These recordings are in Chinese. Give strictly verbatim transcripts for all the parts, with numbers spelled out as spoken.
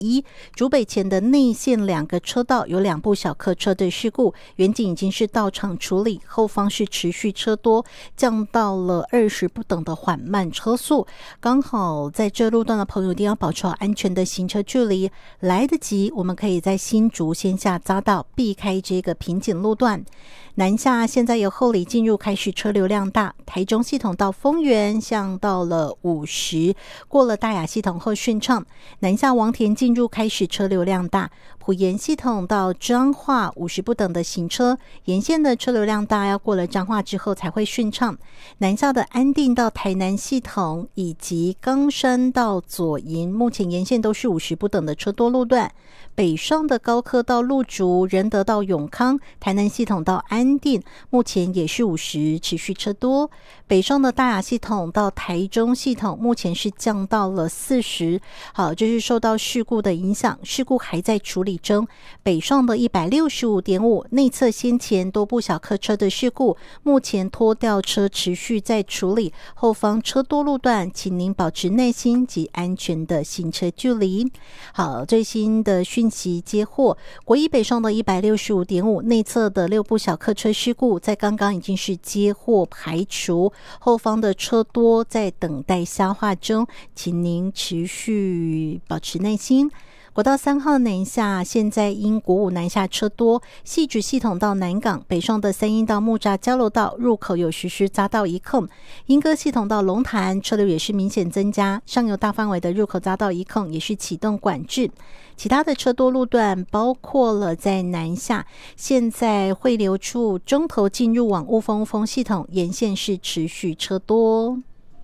一，竹北前的内线两个车道有两部小客车的事故，员警已经是到场处理，后方是持续车多，降到了二十不等的缓慢车速。刚好在这路段的朋友一定要保持好安全的行车距离，来得及我们可以在新竹先下匝道避开这个瓶颈路段。南下现在由后里进入开始车流量大，台中系统到丰原向到了五十，过了大雅系统后顺畅。南下王田进入开始车流量大，埔盐系统到彰化五十不等的行车，沿线的车流量大，要过了彰化之后才会顺畅。南下的安定到台南系统以及冈山到左营，目前沿线都是五十不等的车多路段。北上的高科到鹿竹，仁德到永康，台南系统到安定，目前也是五十，持续车多。北上的大雅系统到台中系统，目前是降到了四十。好，这是受到事故的影响，事故还在处理中。北上的 一百六十五点五 内侧先前多部小客车的事故，目前拖吊车持续在处理，后方车多路段，请您保持耐心及安全的行车距离。好，最新的讯息接获，国一北上的 一百六十五点五 内侧的六部小客车事故，在刚刚已经是接获排除，后方的车多在等待消化中，请您持续保持耐心。国道三号南下，现在因国五南下车多，汐止系统到南港，北上的三鶯到木栅交流道入口有实施匝道一控，莺歌系统到龙潭车流也是明显增加，上游大范围的入口匝道一控也是启动管制。其他的车多路段包括了在南下，现在汇流处中头进入往雾峰雾峰系统沿线是持续车多。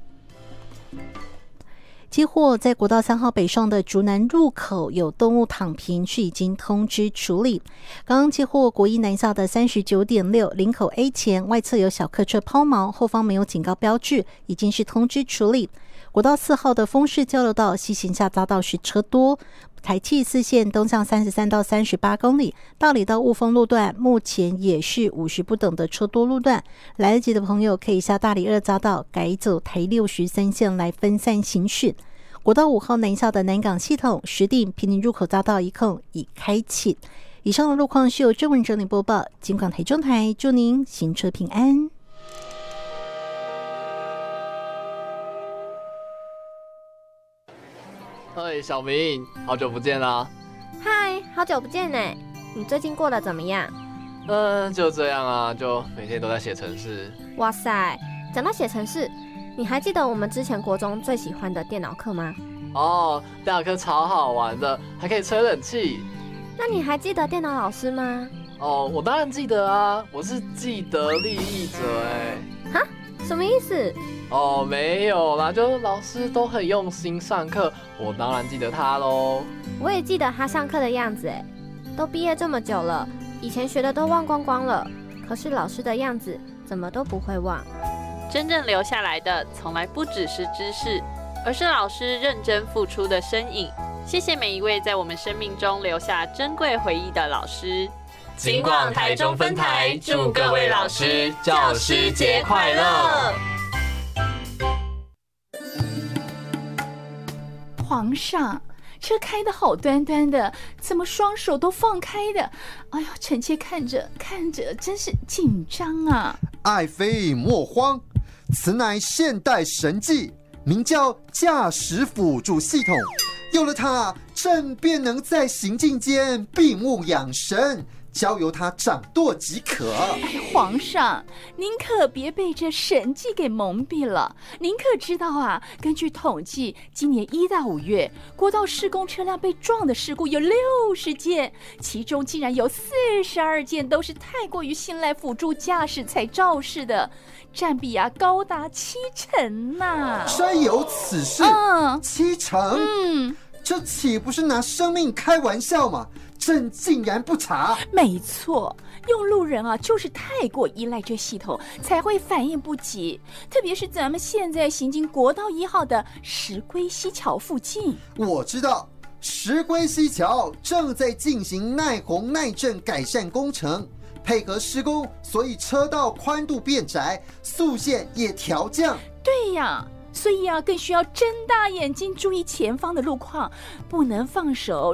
接获在国道三号北上的竹南入口有动物躺平，是已经通知处理。刚刚接获国一南下的 三十九点六 林口 A 前外侧有小客车抛锚，后方没有警告标志，已经是通知处理。国道四号的丰市交流道西行下匝道是车多，台七四线东向三十三到三十八公里，道里到雾峰路段目前也是五十不等的车多路段，来得及的朋友可以下大里二匝道改走台六十三线来分散行驶。国道五号南下的南港系统石碇坪林入口匝道一控已开启。以上的路况是由郑文整理播报，金广台中台祝您行车平安。 嘿，小明，好久不见啦！ 嗨，好久不见呢！你最近过得怎么样？ 嗯，就这样啊，就每天都在写程式。 哇塞，讲到写程式，你还记得我们之前国中最喜欢的电脑课吗？ 哦，电脑课超好玩的，还可以吹冷气。 那你还记得电脑老师吗？ 哦，我当然记得啊，我是既得利益者哎。 哈？什么意思？ 哦，没有啦，就老师都很用心上课，我当然记得他咯。 我也记得他上课的样子哎，都毕业这么久了，以前学的都忘光光了，可是老师的样子怎么都不会忘。 真正留下来的从来不只是知识，而是老师认真付出的身影。谢谢每一位在我们生命中留下珍贵回忆的老师。 金广台中分台祝各位老师教师节快乐！ 皇上，车开得好端端的，怎么双手都放开的？哎呦，臣妾看着看着真是紧张啊！ 爱妃莫慌，此乃现代神技，名叫驾驶辅助系统。有了它，朕便能在行进间闭目养神，交由他掌舵即可。 哎，皇上，您可别被这神迹给蒙蔽了。您可知道啊？根据统计，今年一到五月，国道施工车辆被撞的事故有六十件，其中竟然有四十二件都是太过于信赖辅助驾驶才肇事的，占比啊高达七成呐、啊！ 真有此事？ 嗯， 七成？ 嗯， 这岂不是拿生命开玩笑吗？朕竟然不查！ 没错，用路人啊，就是太过依赖这系统，才会反应不及。特别是咱们现在行经国道一号的石龟溪桥附近， 我知道石龟溪桥正在进行耐洪耐震改善工程，配合施工，所以车道宽度变窄，速限也调降。 对呀。所以啊，更需要睁大眼睛注意前方的路况，不能放手